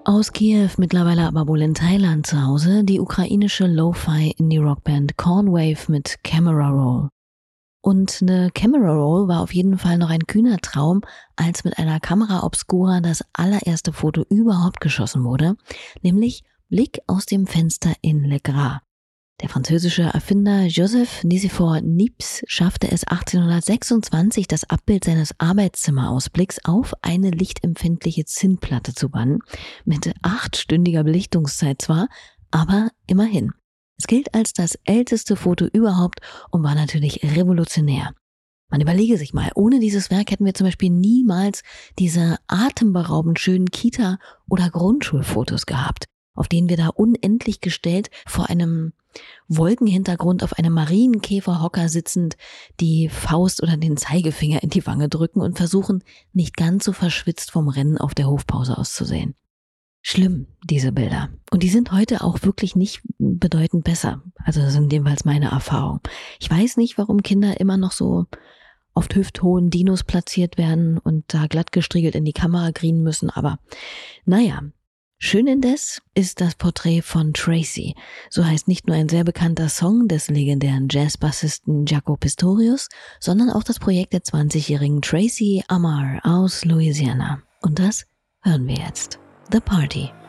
Aus Kiew, mittlerweile aber wohl in Thailand zu Hause, die ukrainische Lo-Fi-Indie-Rockband Cornwave mit Camera Roll. Und eine Camera Roll war auf jeden Fall noch ein kühner Traum, als mit einer Camera Obscura das allererste Foto überhaupt geschossen wurde, nämlich Blick aus dem Fenster in Le Gras. Der französische Erfinder Joseph Nicephore Niepce schaffte es 1826, das Abbild seines Arbeitszimmerausblicks auf eine lichtempfindliche Zinnplatte zu bannen, mit 8-stündiger Belichtungszeit zwar, aber immerhin. Es gilt als das älteste Foto überhaupt und war natürlich revolutionär. Man überlege sich mal, ohne dieses Werk hätten wir zum Beispiel niemals diese atemberaubend schönen Kita- oder Grundschulfotos gehabt, auf denen wir da unendlich gestellt vor einem Wolkenhintergrund auf einem Marienkäferhocker sitzend die Faust oder den Zeigefinger in die Wange drücken und versuchen, nicht ganz so verschwitzt vom Rennen auf der Hofpause auszusehen. Schlimm, diese Bilder. Und die sind heute auch wirklich nicht bedeutend besser. Also das sind jedenfalls meine Erfahrung. Ich weiß nicht, warum Kinder immer noch so auf hüfthohen Dinos platziert werden und da glatt gestriegelt in die Kamera grinen müssen, aber naja. Schön indes ist das Porträt von Tracy. So heißt nicht nur ein sehr bekannter Song des legendären Jazzbassisten Jaco Pastorius, sondern auch das Projekt der 20-jährigen Tracy Amar aus Louisiana. Und das hören wir jetzt. The Party.